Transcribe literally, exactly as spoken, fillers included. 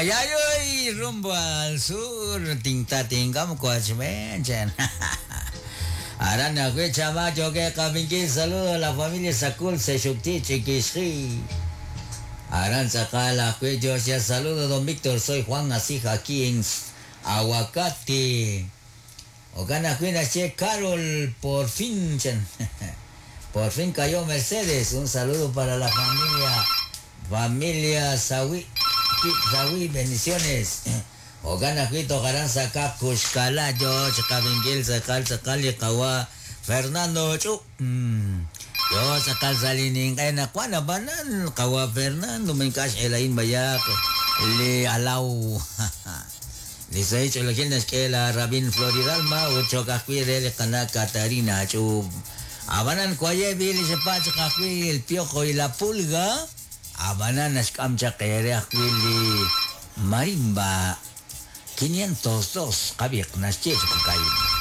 Ayayoy, rumbo al sur, tinta tingam coachmenchen. Arana que chamacho que cabinqui, saludo a la familia Sakul Seshukti Chiquishri. Aranza Cala, que yo ya saludo, don Víctor, soy Juan Asija aquí en Aguacate. Ogana Cuina Che Carol, por fin, chen. Por fin cayó Mercedes. Un saludo para la familia, familia Sawi, Sawi, bendiciones. Ogana Cuito Garanza Cacushcala, yo, Chacabingil, Sacal, Sacal, Kawa, Fernando Chu. Yo, Sacal Salining, Ena, Kuana Banan, Kawa Fernando, Mencash, Elain Bayak, Le Alau. Dice hecho lo que es que la Rabin Floridalma, ocho Cacuire, Le Cana Catarina, Chu. Abanan Cuaye, Billy Sepach, Cacuil, el Piojo y la Pulga. Abanan Escamcha, Quere, Acuili, Marimba. quinientos dos, Kabir, Naschech, Kukai.